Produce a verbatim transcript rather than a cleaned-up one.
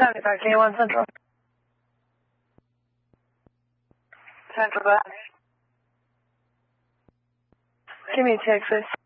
seventy-five, K one Central. Central, go ahead. Give me a text, please.